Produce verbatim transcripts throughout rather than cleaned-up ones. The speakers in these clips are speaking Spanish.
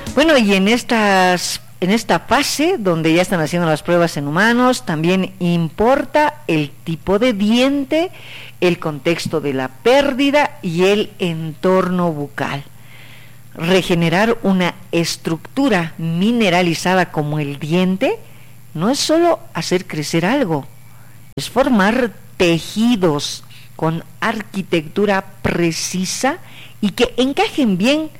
Bueno, y en estas en esta fase donde ya están haciendo las pruebas en humanos, también importa el tipo de diente, el contexto de la pérdida y el entorno bucal. Regenerar una estructura mineralizada como el diente no es solo hacer crecer algo, es formar tejidos con arquitectura precisa y que encajen bien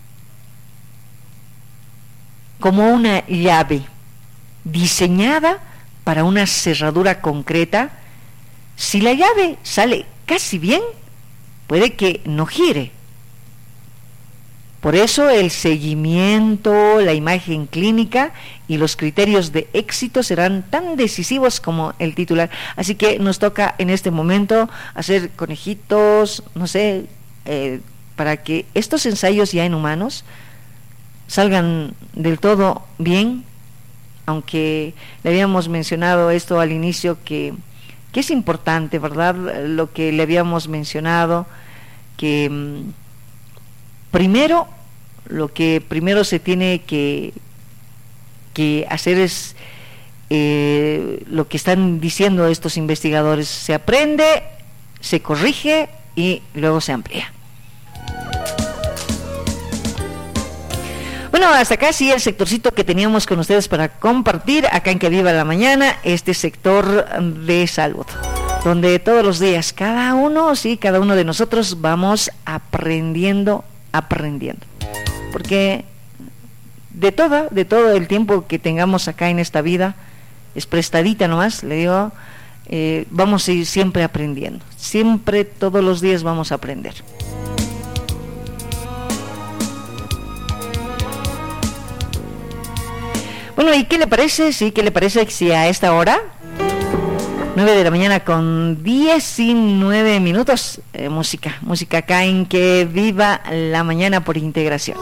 como una llave diseñada para una cerradura concreta. Si la llave sale casi bien, puede que no gire. Por eso el seguimiento, la imagen clínica y los criterios de éxito serán tan decisivos como el titular. Así que nos toca en este momento hacer conejitos, no sé, eh, para que estos ensayos ya en humanos salgan del todo bien, aunque le habíamos mencionado esto al inicio, que, que es importante, ¿verdad? Lo que le habíamos mencionado, que mmm, primero, lo que primero se tiene que, que hacer es eh, lo que están diciendo estos investigadores: se aprende, se corrige y luego se amplía. Bueno, hasta acá sí el sectorcito que teníamos con ustedes para compartir acá en Que Viva la Mañana, este sector de salud, donde todos los días cada uno, sí, cada uno de nosotros vamos aprendiendo, aprendiendo. Porque de toda, de todo el tiempo que tengamos acá en esta vida, es prestadita nomás, le digo, eh, vamos a ir siempre aprendiendo, siempre todos los días vamos a aprender. Bueno, ¿y qué le parece? Sí, ¿qué le parece si a esta hora, nueve de la mañana con diecinueve minutos, eh, música, música acá en Que Viva la Mañana por Integración?